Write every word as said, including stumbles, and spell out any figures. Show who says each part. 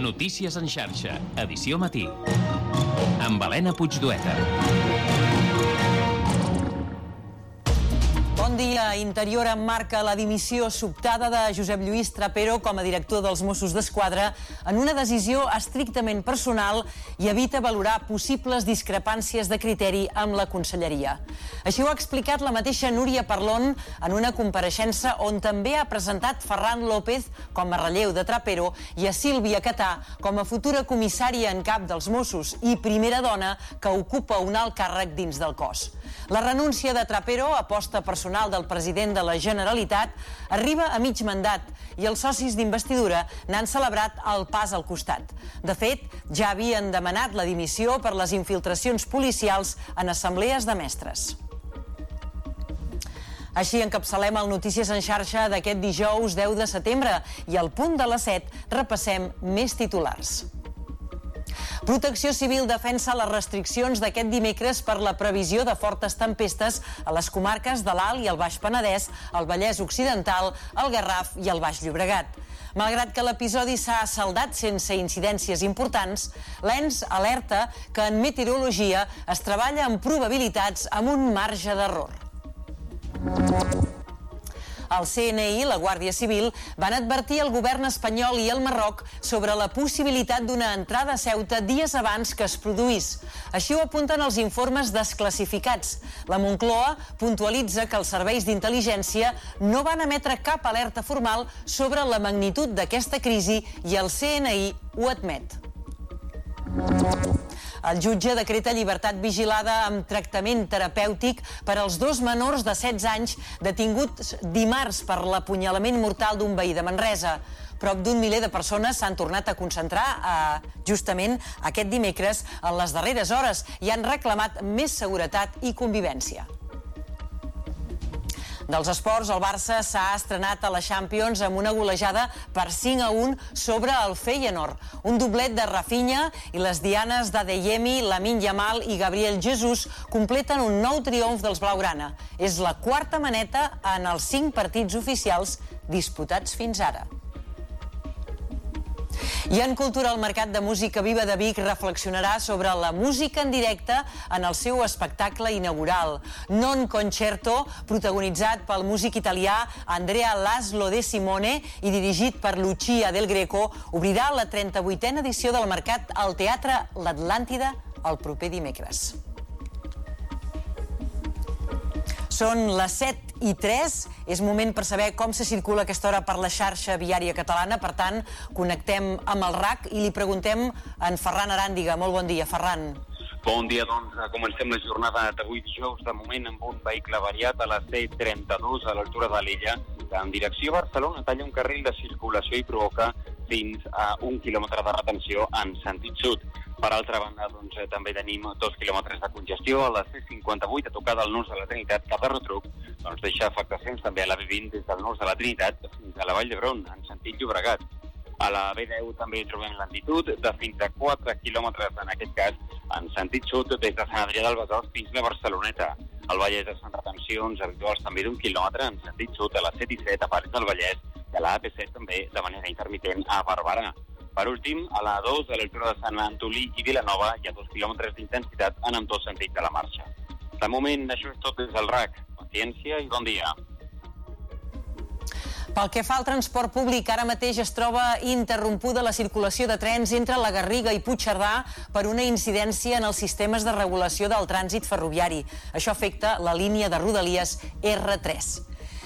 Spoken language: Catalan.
Speaker 1: Notícies en xarxa, edició matí. Amb Helena Puigdueta.
Speaker 2: Bon dia. Interior emmarca la dimissió sobtada de Josep Lluís Trapero com a director dels Mossos d'Esquadra en una decisió estrictament personal i evita valorar possibles discrepàncies de criteri amb la conselleria. Així ho ha explicat la mateixa Núria Parlon en una compareixença on també ha presentat Ferran López com a relleu de Trapero i a Sílvia Catà com a futura comissària en cap dels Mossos i primera dona que ocupa un alt càrrec dins del cos. La renúncia de Trapero, aposta personal del president de la Generalitat, arriba a mig mandat i els socis d'investidura n'han celebrat el pas al costat. De fet, ja havien demanat la dimissió per les infiltracions policials en assemblees de mestres. Així encapçalem el Notícies en xarxa d'aquest dijous deu de setembre i al punt de les set repassem més titulars. Protecció Civil defensa les restriccions d'aquest dimecres per la previsió de fortes tempestes a les comarques de l'Alt i el Baix Penedès, el Vallès Occidental, el Garraf i el Baix Llobregat. Malgrat que l'episodi s'ha saldat sense incidències importants, l'ENS alerta que en meteorologia es treballa amb probabilitats amb un marge d'error. El C N I i la Guàrdia Civil van advertir el govern espanyol i el Marroc sobre la possibilitat d'una entrada a Ceuta dies abans que es produís. Així ho apunten els informes desclassificats. La Moncloa puntualitza que els serveis d'intel·ligència no van emetre cap alerta formal sobre la magnitud d'aquesta crisi i el C N I ho admet. El jutge decreta llibertat vigilada amb tractament terapèutic per als dos menors de setze anys detinguts dimarts per l'apunyalament mortal d'un veí de Manresa. Prop d'un miler de persones s'han tornat a concentrar eh, justament aquest dimecres en les darreres hores i han reclamat més seguretat i convivència. Dels esports, el Barça s'ha estrenat a la Champions amb una golejada per cinc a un sobre el Feyenoord. Un doblet de Rafinha i les dianes d'Adeyemi, Lamine Yamal i Gabriel Jesus completen un nou triomf dels blaugrana. És la quarta maneta en els cinc partits oficials disputats fins ara. I en cultura, el Mercat de Música Viva de Vic reflexionarà sobre la música en directe en el seu espectacle inaugural. Non Concerto, protagonitzat pel músic italià Andrea Laszlo De Simone i dirigit per Lucia Del Greco, obrirà la trenta-vuitena edició del Mercat al Teatre L'Atlàntida el proper dimecres. Són les set i tres, és moment per saber com se circula a aquesta hora per la xarxa viària catalana. Per tant, connectem amb el R A C i li preguntem a en Ferran Aràndiga. Molt bon dia, Ferran.
Speaker 3: Bon dia, doncs comencem la jornada d'avui dijous, de moment amb un vehicle variat a la C trenta-dos a l'altura de l'Illa, que en direcció a Barcelona talla un carril de circulació i provoca fins a un quilòmetre de retenció en sentit sud. Per altra banda, doncs, també tenim dos quilòmetres de congestió a la C cinquanta-vuit a tocar del Nus de la Trinitat cap a Rotruc, doncs deixa afectacions també a la B vint des del Nus de la Trinitat fins a la Vall d'Hebron, en sentit Llobregat. A la B deu també trobem lentitud de fins a quatre quilòmetres, en aquest cas, en sentit sud, des de Sant Adrià del Besòs fins a Barceloneta. Al Vallès es fan retencions habituals també d'un quilòmetre en sentit sud a la C disset a Parets del Vallès i a la A P set també de manera intermitent a Barberà. Per últim, a la A dos, a l'altura de Sant Antolí i Vilanova, hi ha dos quilòmetres d'intensitat en ambdós sentits de la marxa. De moment, això és tot des del R A C. Paciència i bon dia.
Speaker 2: Pel que fa al transport públic, ara mateix es troba interrompuda la circulació de trens entre la Garriga i Puigcerdà per una incidència en els sistemes de regulació del trànsit ferroviari. Això afecta la línia de Rodalies R tres.